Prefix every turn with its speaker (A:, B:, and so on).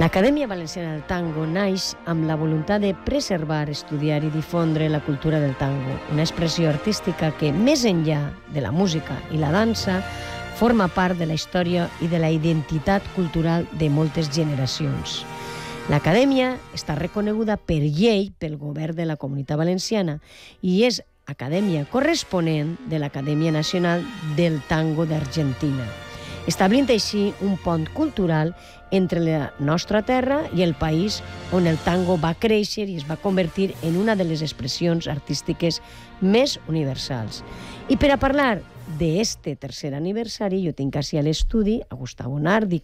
A: L'Acadèmia Valenciana del Tango naix amb la voluntat de preservar, estudiar i difondre la cultura del tango, una expressió artística que, més enllà de la música i la dansa, forma part de la història i de la identitat cultural de moltes generacions. L'Acadèmia està reconeguda per llei pel govern de la Comunitat Valenciana i és acadèmia corresponent de l'Acadèmia Nacional del Tango d'Argentina, establint així un pont cultural entre la nostra terra i el país on el tango va créixer i es va convertir en una de les expressions artístiques més universals. I per a parlar d'este tercer aniversari, jo tinc així a l'estudi a Gustavo Nardi,